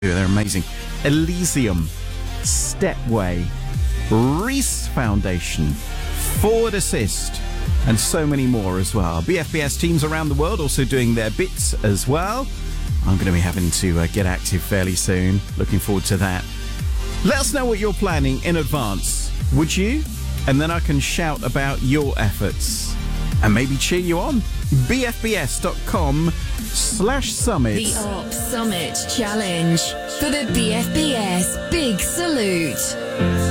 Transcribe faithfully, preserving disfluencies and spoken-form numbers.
They're amazing. Elysium, Stepway, Reese Foundation, Forward Assist, and so many more as well. B F B S teams around the world also doing their bits as well. I'm going to be having to uh, get active fairly soon. Looking forward to that. Let us know what you're planning in advance, would you? And then I can shout about your efforts and maybe cheer you on. B F B S dot com slash summit. The Op Summit Challenge for the B F B S Big Salute.